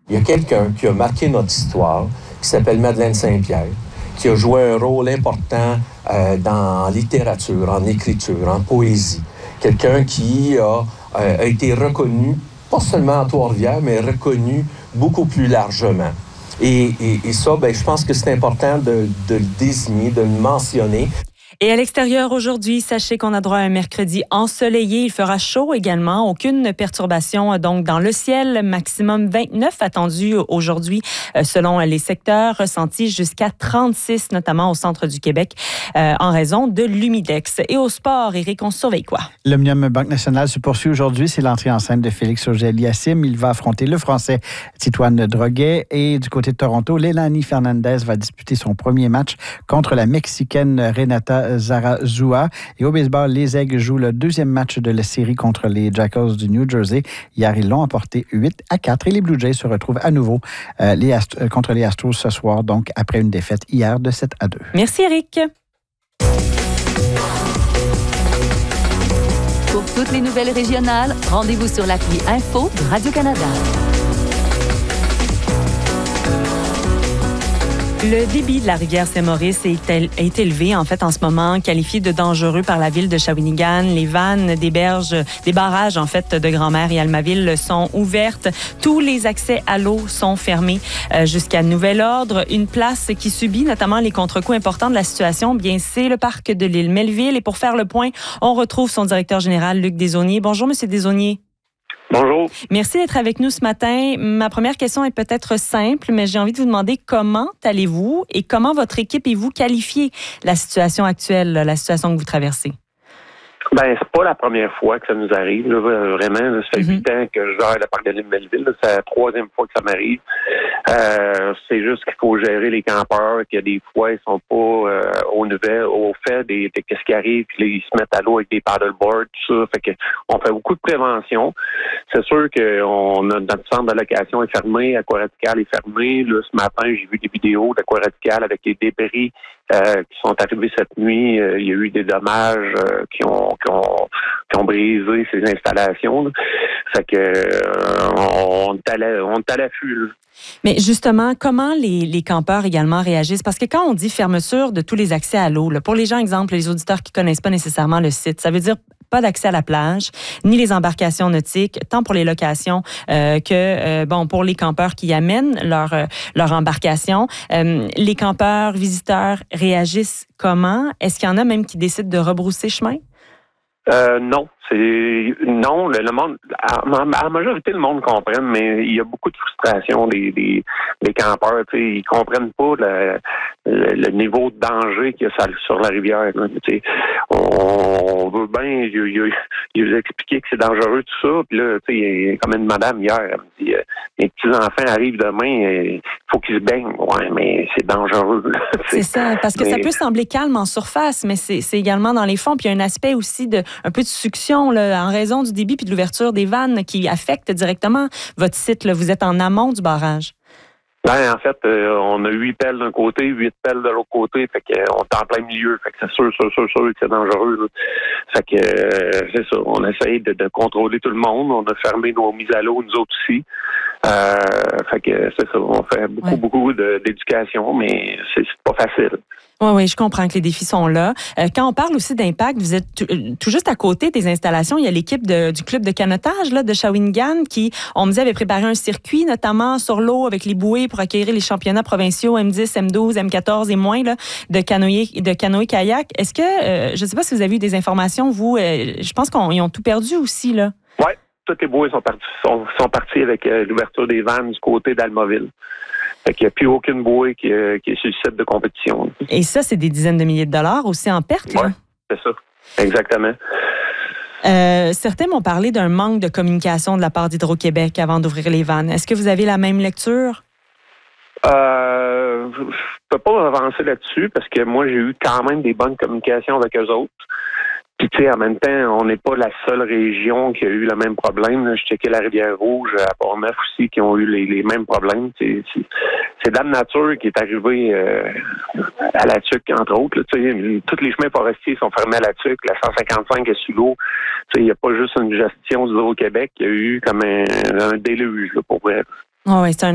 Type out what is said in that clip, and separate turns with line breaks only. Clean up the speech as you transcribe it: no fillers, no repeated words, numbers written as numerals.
Il y a quelqu'un qui a marqué notre histoire, qui s'appelle Madeleine Saint-Pierre, qui a joué un rôle important dans littérature, en écriture, en poésie. Quelqu'un qui a été reconnu, pas seulement à Trois-Rivières, mais reconnu beaucoup plus largement. Et ça, je pense que c'est important de le désigner, de le mentionner.
Et à l'extérieur aujourd'hui, sachez qu'on a droit à un mercredi ensoleillé. Il fera chaud également. Aucune perturbation donc dans le ciel. Maximum 29 attendu aujourd'hui selon les secteurs, ressentis jusqu'à 36 notamment au centre du Québec en raison de l'humidex. Et au sport, Éric, on surveille quoi?
L'Omnium Banque Nationale se poursuit aujourd'hui. C'est l'entrée en scène de Félix Auger-Aliassime. Il va affronter le Français Titoine Droguet. Et du côté de Toronto, Leilani Fernandez va disputer son premier match contre la Mexicaine Renata Zarazua. Et au baseball, les Aigles jouent le deuxième match de la série contre les Jackals du New Jersey. Hier, ils l'ont emporté 8-4 et les Blue Jays se retrouvent à nouveau contre les Astros ce soir, donc après une défaite hier de 7-2.
Merci, Éric.
Pour toutes les nouvelles régionales, rendez-vous sur l'appli Info de Radio-Canada.
Le débit de la rivière Saint-Maurice est élevé, en fait, en ce moment, qualifié de dangereux par la ville de Shawinigan. Les vannes des barrages, en fait, de Grand-Mère et Almaville sont ouvertes. Tous les accès à l'eau sont fermés jusqu'à nouvel ordre. Une place qui subit notamment les contre-coups importants de la situation, bien, c'est le parc de l'île Melville. Et pour faire le point, on retrouve son directeur général, Luc Desaulniers. Bonjour, Monsieur Desaulniers.
Bonjour.
Merci d'être avec nous ce matin. Ma première question est peut-être simple, mais j'ai envie de vous demander comment allez-vous et comment votre équipe et vous qualifiez la situation actuelle, la situation que vous traversez?
C'est pas la première fois que ça nous arrive. Là, vraiment, là, ça fait 8 ans que je gère le parc de l'île Melville. Là, c'est la 3e fois que ça m'arrive. C'est juste qu'il faut gérer les campeurs, qu'il y a des fois, ils sont pas au fait de qu'est-ce qui arrive, puis là, ils se mettent à l'eau avec des paddleboards, tout ça. Fait que on fait beaucoup de prévention. C'est sûr que notre centre de location est fermé, Aquaradical est fermé. Là, ce matin, j'ai vu des vidéos d'Aquaradical avec les débris qui sont arrivés cette nuit. Il y a eu des dommages qui ont brisé ces installations. Là. Fait que on est à l'affût. Là.
Mais justement, comment les campeurs également réagissent? Parce que quand on dit fermeture de tous les accès à l'eau, là, pour les gens, exemple, les auditeurs qui connaissent pas nécessairement le site, ça veut dire pas d'accès à la plage, ni les embarcations nautiques, tant pour les locations que pour les campeurs qui amènent leur embarcation. Les campeurs, visiteurs réagissent comment? Est-ce qu'il y en a même qui décident de rebrousser chemin?
Non. Non, le monde, à la majorité, le monde comprenne, mais il y a beaucoup de frustration des campeurs. Ils comprennent pas le niveau de danger qu'il y a sur la rivière. Là, on veut bien ils expliquer que c'est dangereux, tout ça. Puis là, il y a comme une madame hier, elle me dit mes petits-enfants arrivent demain, il faut qu'ils se baignent. Ouais, mais c'est dangereux. Là,
c'est ça, parce que ça peut sembler calme en surface, mais c'est également dans les fonds. Puis il y a un aspect aussi un peu de succion là, en raison du débit puis de l'ouverture des vannes qui affectent directement votre site. Là. Vous êtes en amont du barrage.
En fait, on a 8 pelles d'un côté, 8 pelles de l'autre côté. Fait qu'on est en plein milieu. Fait que c'est sûr que c'est dangereux. Là. Fait que c'est ça. On essaye de contrôler tout le monde. On a fermé nos mises à l'eau, nous autres aussi. Fait que c'est ça. On fait beaucoup d'éducation, mais c'est pas facile.
Oui, je comprends que les défis sont là. Quand on parle aussi d'impact, vous êtes tout juste à côté des installations. Il y a l'équipe du club de canotage là, de Shawinigan qui, on me disait, avait préparé un circuit, notamment sur l'eau avec les bouées pour accueillir les championnats provinciaux M10, M12, M14 et moins là, de canoë-kayak. Est-ce que, je ne sais pas si vous avez eu des informations, vous, je pense qu'ils ont tout perdu aussi, là.
Oui, toutes les bouées sont parties avec l'ouverture des vannes du côté d'Almaville. Fait qu'il n'y a plus aucune bouée qui est sur le site de compétition.
Et ça, c'est des dizaines de milliers de dollars aussi en perte, là?
Oui, c'est ça. Exactement.
Certains m'ont parlé d'un manque de communication de la part d'Hydro-Québec avant d'ouvrir les vannes. Est-ce que vous avez la même lecture?
Je peux pas avancer là-dessus parce que moi, j'ai eu quand même des bonnes communications avec eux autres. Puis, tu sais, en même temps, on n'est pas la seule région qui a eu le même problème. Là. Je checkais la Rivière-Rouge, à Port-Neuf aussi, qui ont eu les mêmes problèmes. C'est Dame Nature qui est arrivé à la Tuque, entre autres. Là, tous les chemins forestiers sont fermés à la Tuque. La 155 est sous l'eau. Il n'y a pas juste une gestion d'Hydro-Québec. Il y a eu comme un déluge, là, pour vrai.
Oui, c'est un